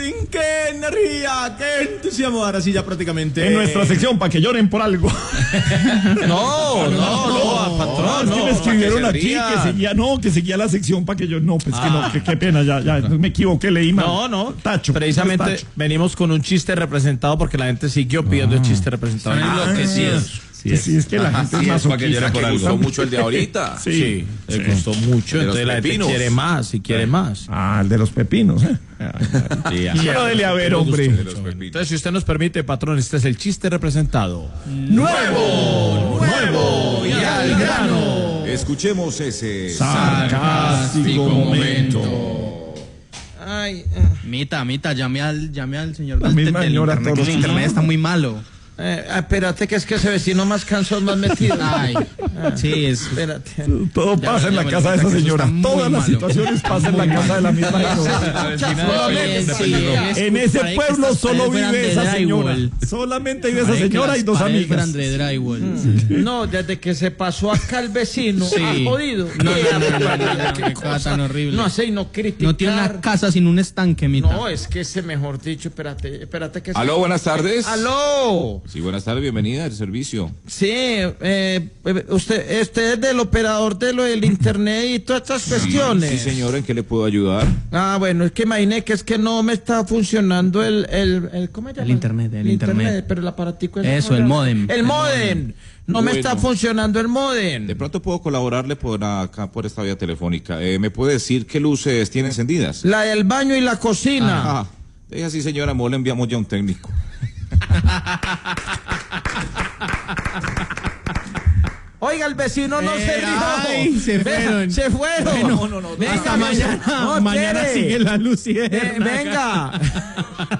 qué energía, qué entusiasmo. Ahora sí, ya prácticamente. En nuestra sección, para que lloren por algo. No, patrón. Es que me escribieron aquí que seguía la sección para que yo. No, pues que no, qué pena, ya me equivoqué, leí mal. No. Tacho. Precisamente tacho. venimos con un chiste representado porque la gente siguió pidiendo el chiste representado. Sí, es que la gente es para que llore masoquista. por algo. Gustó mucho el de ahorita. Sí, le gustó mucho, De los entonces la gente pepinos. quiere más y quiere más. Ah, el de los pepinos, Pero dele a ver, hombre. Entonces, si usted nos permite, patrón, este es el chiste representado. Nuevo y al grano. Escuchemos ese Sarcástico momento. Ay, Mita, llame al señor La misma señora internet, todos que el los internet días. está muy malo. Espérate, que es que ese vecino más cansón, más metido. Ay, sí, es. Espérate. Todo Ya, pasa en la ya, casa de que esa eso señora. está muy Todas las malo. situaciones pasan en la casa de la misma señora. En ese pueblo solo vive esa señora. Solamente vive esa señora y dos amigas. André Drywall. No, desde que se pasó acá el vecino, Sí. ha jodido. No, qué cosa tan horrible. No sé, y no criticar. No tiene una casa sin un estanque, Mita. No, es que ese, mejor dicho, espérate que... Aló, buenas tardes. ¡Aló! Sí, buenas tardes, bienvenida al servicio. Sí, usted es del operador de lo del internet y todas estas cuestiones. Sí, señor, ¿en qué le puedo ayudar? Ah, bueno, es que imaginé que es que no me está funcionando ¿cómo se llama? El internet. Pero el aparatico Eso, el módem. El módem. No me está Bueno. funcionando el módem. De pronto puedo colaborarle por acá, por esta vía telefónica. ¿Me puede decir qué luces tiene encendidas? La del baño y la cocina. Ah, deja así, señora, le enviamos ya un técnico. Oiga, el vecino no se rió. ay, se Vea, fueron. se fueron. Venga, Hasta mañana no mañana quiere. sigue la luz y Venga.